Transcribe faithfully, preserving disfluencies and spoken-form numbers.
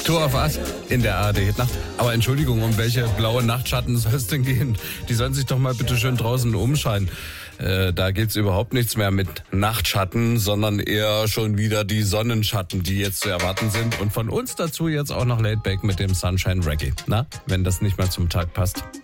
Tour of Us in der A R D-Nacht. Aber Entschuldigung, um welche blaue Nachtschatten soll es denn gehen? Die sollen sich doch mal bitte schön draußen umscheinen. Äh, da geht's überhaupt nichts mehr mit Nachtschatten, sondern eher schon wieder die Sonnenschatten, die jetzt zu erwarten sind. Und von uns dazu jetzt auch noch Laidback mit dem Sunshine Reggae. Na, wenn das nicht mal zum Tag passt.